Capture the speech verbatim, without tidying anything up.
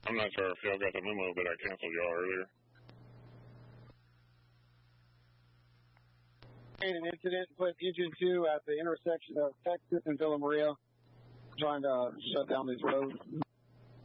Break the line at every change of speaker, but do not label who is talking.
I'm not sure if y'all got the memo, but I canceled y'all earlier.
An incident with Engine two at the intersection of Texas and Villa Maria, trying to shut down these roads.